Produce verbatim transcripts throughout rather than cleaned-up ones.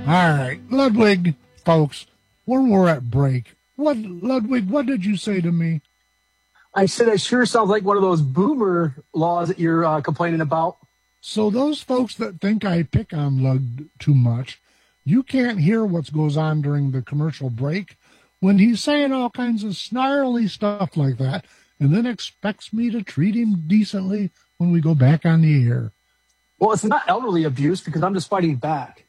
All right, Ludwig, folks, when we're at break, what, Ludwig, what did you say to me? I said it sure sounds like one of those boomer laws that you're uh, complaining about. So those folks that think I pick on Lud too much, you can't hear what goes on during the commercial break when he's saying all kinds of snarly stuff like that and then expects me to treat him decently when we go back on the air. Well, it's not elderly abuse because I'm just fighting back.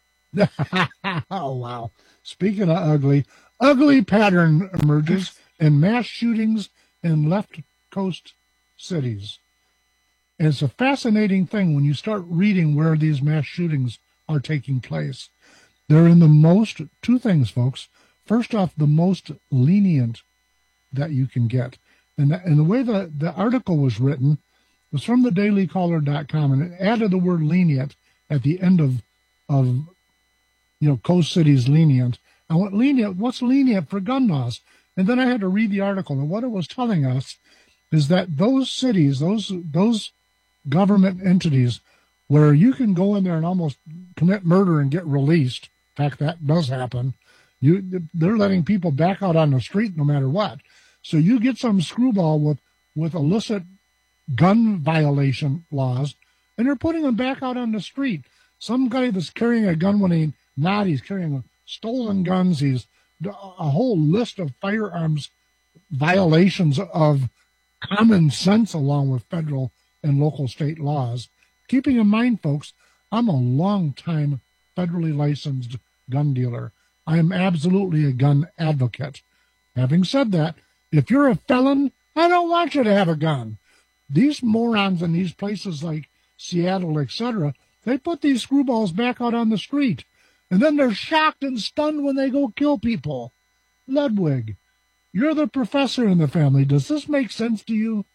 Oh, wow. Speaking of ugly, ugly pattern emerges in mass shootings in left coast cities. And it's a fascinating thing when you start reading where these mass shootings are taking place. They're in the most, two things, folks. First off, the most lenient that you can get. And the, and the way the, the article was written was from the daily caller dot com, and it added the word lenient at the end of, of you know, Coast City's lenient. I went, lenient, what's lenient for gun laws? And then I had to read the article, and what it was telling us is that those cities, those those government entities where you can go in there and almost commit murder and get released, in fact, that does happen, you they're letting people back out on the street no matter what. So you get some screwball with, with illicit gun violation laws, and they're putting them back out on the street. Some guy that's carrying a gun when he not, he's carrying stolen guns, he's a whole list of firearms violations of common sense along with federal and local state laws. Keeping in mind, folks, I'm a long-time federally licensed gun dealer. I am absolutely a gun advocate. Having said that, if you're a felon, I don't want you to have a gun. These morons in these places like Seattle, et cetera, they put these screwballs back out on the street. And then they're shocked and stunned when they go kill people. Ludwig, you're the professor in the family. Does this make sense to you?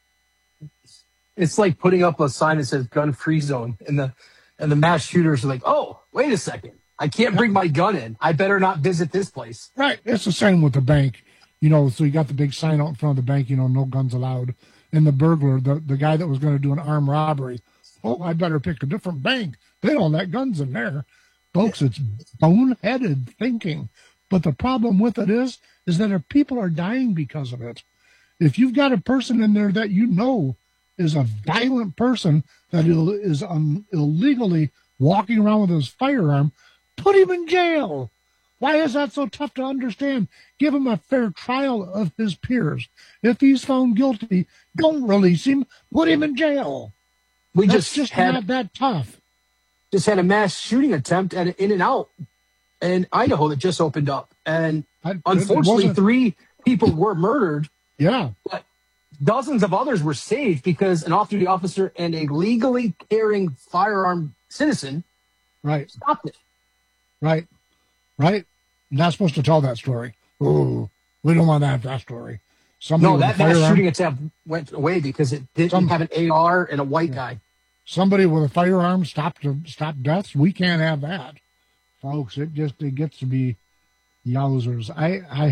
It's like putting up a sign that says gun free zone, and the and the mass shooters are like, oh, wait a second. I can't bring my gun in. I better not visit this place. Right. It's the same with the bank. You know, so you got the big sign out in front of the bank, you know, no guns allowed. And the burglar, the, the guy that was going to do an armed robbery, oh, I better pick a different bank. They don't let guns in there. Folks, it's boneheaded thinking. But the problem with it is, is that if people are dying because of it. If you've got a person in there that you know is a violent person that is um, illegally walking around with his firearm, put him in jail. Why is that so tough to understand? Give him a fair trial of his peers. If he's found guilty, don't release him. Put him in jail. We That's just, just had, not that tough. Just had a mass shooting attempt at an In-N-Out in Idaho that just opened up. And I, unfortunately, three people were murdered. Yeah. But dozens of others were saved because an off-duty officer and a legally carrying firearm citizen right. stopped it. Right. Right? You're not supposed to tell that story. Ooh, we don't want to have that story. Somebody no, that mass firearm, shooting attempt went away because it didn't some, have an A R and a white yeah. guy. Somebody with a firearm stopped to stop deaths. We can't have that, folks. It just it gets to be yowzers. I, I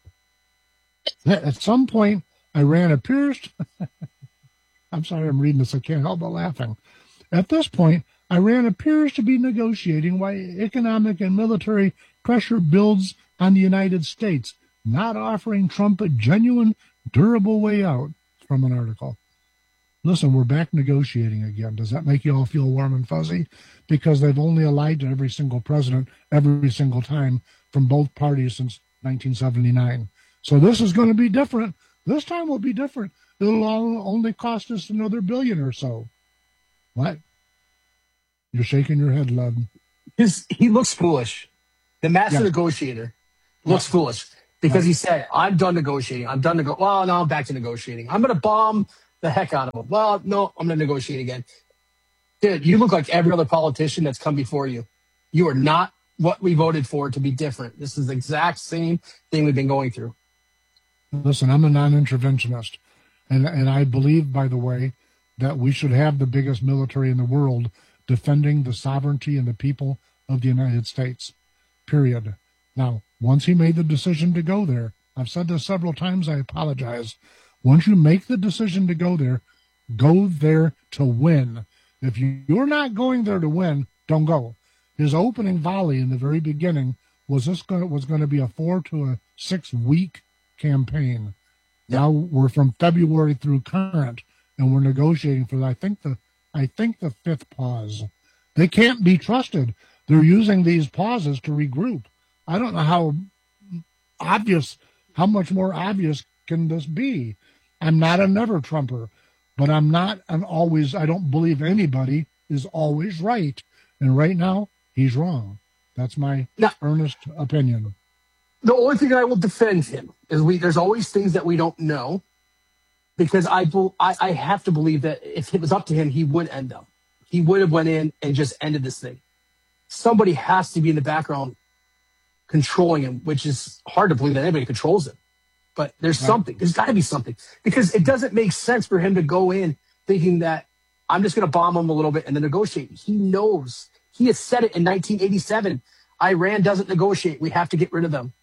at some point I ran a pierced. I'm sorry, I'm reading this. I can't help but laughing. At this point, Iran appears to be negotiating why economic and military pressure builds on the United States, not offering Trump a genuine, durable way out, from an article. Listen, we're back negotiating again. Does that make you all feel warm and fuzzy? Because they've only lied to every single president every single time from both parties since nineteen seventy-nine. So this is going to be different. This time will be different. It'll all only cost us another billion or so. What? You're shaking your head, Lud. His, he looks foolish. The master yeah. negotiator looks yeah. foolish because yeah. he said, I'm done negotiating. I'm done to go. Well, now I'm back to negotiating. I'm going to bomb the heck out of him. Well, no, I'm going to negotiate again. Dude, you look like every other politician that's come before you. You are not what we voted for to be different. This is the exact same thing we've been going through. Listen, I'm a non-interventionist. And, and I believe, by the way, that we should have the biggest military in the world defending the sovereignty and the people of the United States, period. Now, once he made the decision to go there, I've said this several times, I apologize. Once you make the decision to go there, go there to win. If you, you're not going there to win, don't go. his opening volley in the very beginning was this going was going to be a four to a six week campaign. Yeah. Now we're from February through current, and we're negotiating for I think the I think the fifth pause. They can't be trusted. They're using these pauses to regroup. I don't know how obvious, how much more obvious can this be? I'm not a never Trumper, but I'm not an always, I don't believe anybody is always right. And right now, he's wrong. That's my now, earnest opinion. The only thing I will defend him is we. There's always things that we don't know, because I, I, I have to believe that if it was up to him, he would end up. He would have went in and just ended this thing. Somebody has to be in the background controlling him, which is hard to believe that anybody controls him. But there's Right. something. There's got to be something. Because it doesn't make sense for him to go in thinking that I'm just going to bomb him a little bit and then negotiate. He knows. He has said it in nineteen eighty-seven. Iran doesn't negotiate. We have to get rid of them.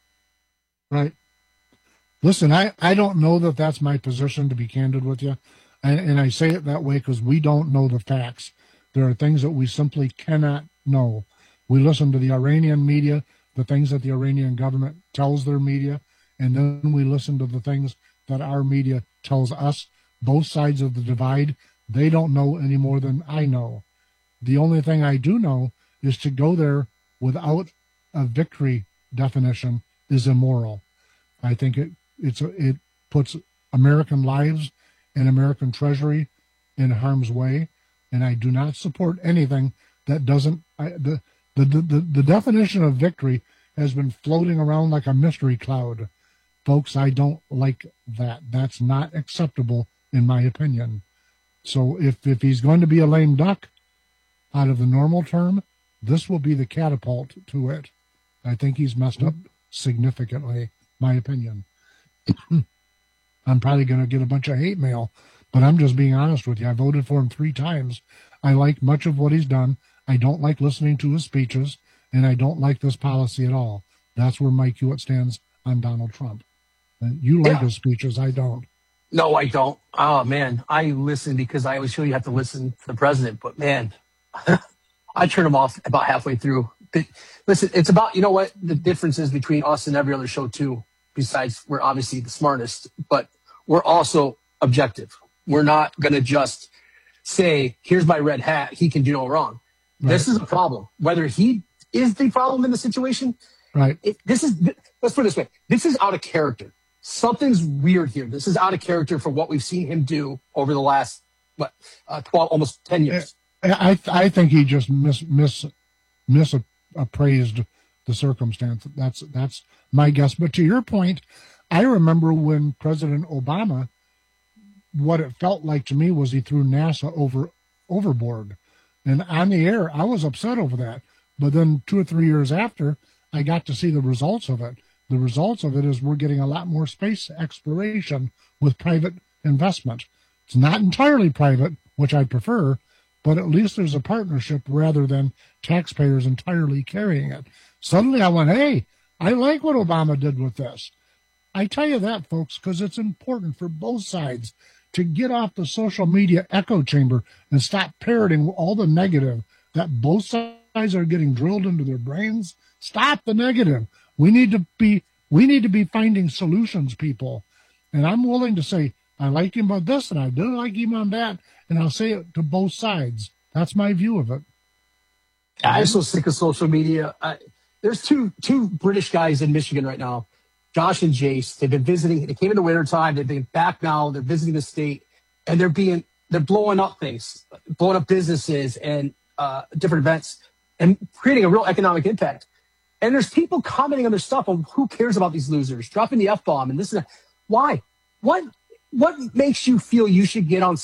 Right. Listen, I, I don't know that that's my position, to be candid with you. And, and I say it that way because we don't know the facts. There are things that we simply cannot know. We listen to the Iranian media, the things that the Iranian government tells their media, and then we listen to the things that our media tells us. Both sides of the divide, they don't know any more than I know. The only thing I do know is to go there without a victory definition is immoral. I think it it's it puts American lives and American treasury in harm's way, and I do not support anything that doesn't. I, the, the the the definition of victory has been floating around like a mystery cloud, folks. I don't like that. That's not acceptable in my opinion. So if if he's going to be a lame duck out of the normal term, this will be the catapult to it. I think he's messed up significantly, my opinion. I'm probably going to get a bunch of hate mail, but I'm just being honest with you. I voted for him three times. I like much of what he's done. I don't like listening to his speeches, and I don't like this policy at all. That's where Mike Hewitt stands on Donald Trump. And you like Yeah. his speeches. I don't. No, I don't. Oh, man. I listen because I always feel you have to listen to the president. But, man, I turn him off about halfway through. But listen, it's about, you know what, the difference is between us and every other show, too, besides we're obviously the smartest, but we're also objective. We're not going to just say, here's my red hat, he can do no wrong. Right. This is a problem. Whether he is the problem in the situation, Right. it, this is, let's put it this way, this is out of character. Something's weird here. This is out of character for what we've seen him do over the last, what, uh, twelve, almost ten years. I I think he just mis mis misappraised the circumstance. That's that's my guess. But to your point, I remember when President Obama, what it felt like to me was he threw NASA over overboard, and on the air I was upset over that. But then two or three years after, I got to see the results of it. The results of it is we're getting a lot more space exploration with private investment. It's not entirely private, which I prefer, but at least there's a partnership rather than taxpayers entirely carrying it. Suddenly I went, hey, I like what Obama did with this. I tell you that, folks, because it's important for both sides to get off the social media echo chamber and stop parroting all the negative that both sides are getting drilled into their brains. Stop the negative. We need to be we need to be finding solutions, people. And I'm willing to say, I like him on this and I don't like him on that. And I'll say it to both sides. That's my view of it. I'm so sick of social media. I, there's two two British guys in Michigan right now, Josh and Jace. They've been visiting. They came in the wintertime. They've been back now. They're visiting the state, and they're being they're blowing up things, blowing up businesses and uh, different events, and creating a real economic impact. And there's people commenting on their stuff on who cares about these losers, dropping the F bomb and this and that. Why? What? What makes you feel you should get on